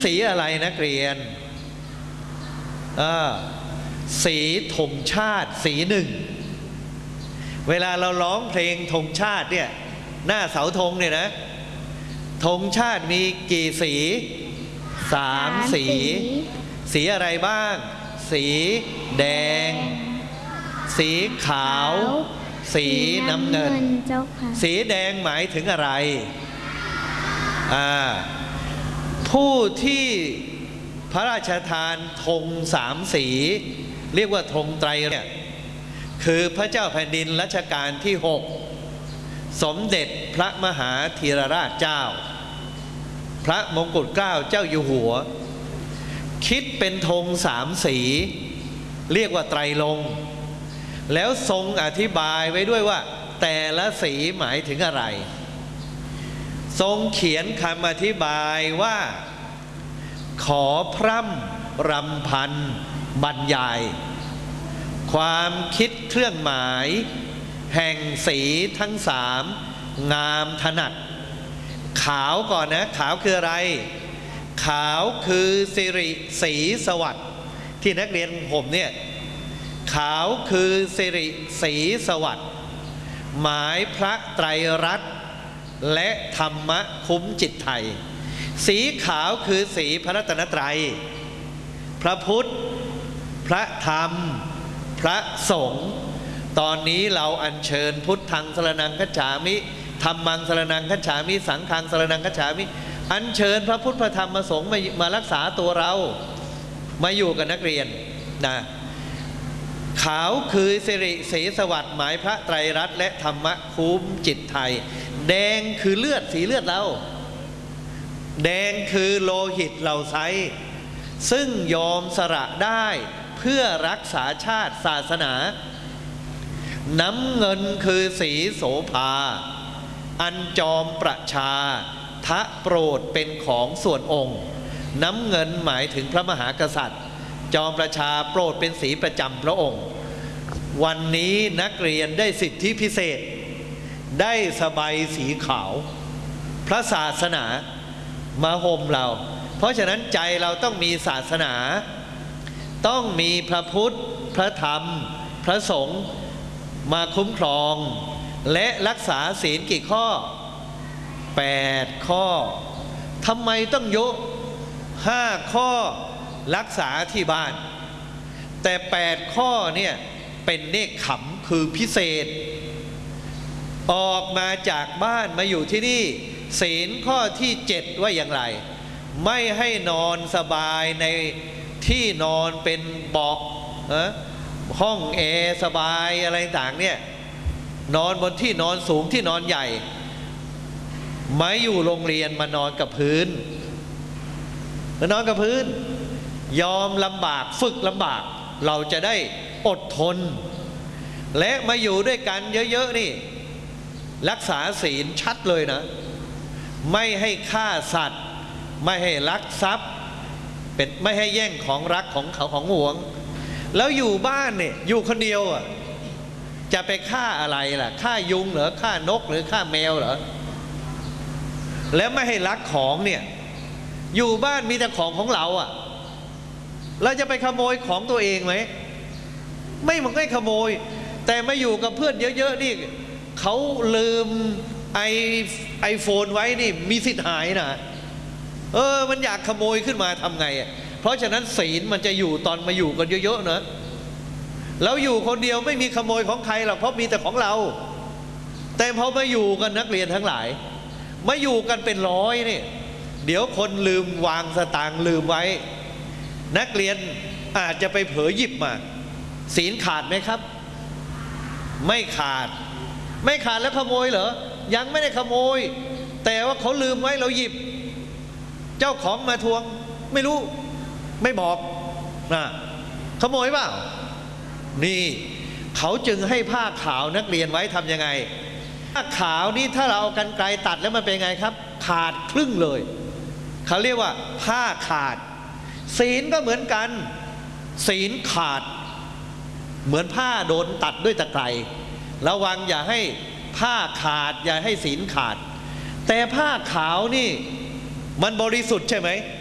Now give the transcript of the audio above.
สีอะไรนักเรียนสีธงชาติสีหนึ่งเวลาเราร้องเพลงธงชาติเนี่ยหน้าเสาธงเนี่ยนะธงชาติมีกี่สี3 สีสีอะไรบ้างสีแดงสีขาวสีน้ำเงินสีแดงหมายถึงอะไรผู้ที่พระราชทานธง3 สีเรียกว่าธงไตรเนี่ยคือพระเจ้าแผ่นดินรัชกาลที่6สมเด็จพระมหาธีรราชเจ้าพระมงกุฎเกล้าเจ้าอยู่หัวคิดเป็นธง3 สีเรียกว่าไตรลงค์แล้วทรงอธิบายไว้ด้วยว่าแต่ละสีหมายถึงอะไรทรงเขียนคำอธิบายว่าขอพร่ำรำพันบรรยายความคิดเครื่องหมายแห่งสีทั้ง3งามถนัดขาวก่อนนะขาวคืออะไรขาวคือสิริสีสวัสดิ์ที่นักเรียนผมเนี่ยขาวคือสิริสีสวัสดิ์หมายพระไตรรัตน์และธรรมะคุ้มจิตไทยสีขาวคือสีพระรัตนตรัยพระพุทธพระธรรมพระสงฆ์ตอนนี้เราอัญเชิญพุทธังสรณังคัจฉามิธรรมังสรณังคัจฉามิสังฆังสรณังคัจฉามิอัญเชิญพระพุทธพระธรรมพระสงฆ์มารักษาตัวเรามาอยู่กับนักเรียนนะขาวคือสิริสีสวัสดิ์หมายพระไตรรัตน์และธรรมะคุ้มจิตไทยแดงคือเลือดสีเลือดเราแดงคือโลหิตเหล่าไซซึ่งยอมสละได้เพื่อรักษาชาติศาสนาน้ำเงินคือสีโสภาอันจอมประชาทะโปรดเป็นของส่วนองค์น้ำเงินหมายถึงพระมหากษัตริย์จอมประชาโปรดเป็นสีประจำพระองค์วันนี้นักเรียนได้สิทธิพิเศษได้สบายสีขาวพระศาสนามาห่มเราเพราะฉะนั้นใจเราต้องมีศาสนาต้องมีพระพุทธพระธรรมพระสงฆ์มาคุ้มครองและรักษาศีลกี่ข้อ8 ข้อทำไมต้องยก5 ข้อรักษาที่บ้านแต่8 ข้อเนี่ยเป็นเนกขำคือพิเศษออกมาจากบ้านมาอยู่ที่นี่ศีลข้อที่7ว่าอย่างไรไม่ให้นอนสบายในที่นอนเป็นเบาะห้องแอร์สบายอะไรต่างเนี่ยนอนบนที่นอนสูงที่นอนใหญ่ไม่อยู่โรงเรียนมานอนกับพื้นนอนกับพื้นยอมลำบากฝึกลำบากเราจะได้อดทนและมาอยู่ด้วยกันเยอะๆนี่รักษาศีลชัดเลยนะไม่ให้ฆ่าสัตว์ไม่ให้ลักทรัพย์เป็นไม่ให้แย่งของรักของเขาของหวงแล้วอยู่บ้านเนี่ยอยู่คนเดียวจะไปฆ่าอะไรล่ะฆ่ายุงเหรอฆ่านกหรือฆ่าแมวเหรอแล้วไม่ให้ลักของเนี่ยอยู่บ้านมีแต่ของของเราเราจะไปขโมยของตัวเองไหมมันไม่ขโมยแต่มาอยู่กับเพื่อนเยอะๆนี่เขาลืมไอโฟนไว้นี่มีสิทธิ์หายนะมันอยากขโมยขึ้นมาทำไงเพราะฉะนั้นศีลมันจะอยู่ตอนมาอยู่กันเยอะๆนะแล้วอยู่คนเดียวไม่มีขโมยของใครหรอกเพราะมีแต่ของเราแต่พอมาอยู่กันนักเรียนทั้งหลายมาอยู่กันเป็นร้อยนี่เดี๋ยวคนลืมวางสตางค์ลืมไว้นักเรียนอาจจะไปเผลอหยิบมาศีลขาดไหมครับไม่ขาดแล้วขโมยเหรอยังไม่ได้ขโมยแต่ว่าเขาลืมไว้เราหยิบเจ้าของมาทวงไม่รู้ไม่บอกนะขโมยเปล่านี่เขาจึงให้ผ้าขาวนักเรียนไว้ทำยังไงผ้าขาวนี่ถ้าเราเอากรรไกรตัดแล้วมันเป็นไงครับขาดครึ่งเลยเขาเรียกว่าผ้าขาดศีลก็เหมือนกันศีลขาดเหมือนผ้าโดนตัดด้วยตะไคร้ระวังอย่าให้ผ้าขาดอย่าให้ศีลขาดแต่ผ้าขาวนี่มันบริสุทธิ์ใช่ไหม